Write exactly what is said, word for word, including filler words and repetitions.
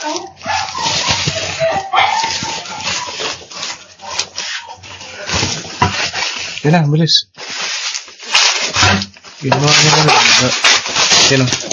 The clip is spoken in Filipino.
Yan na, bilis. Ginawa niya na lang. Yan o.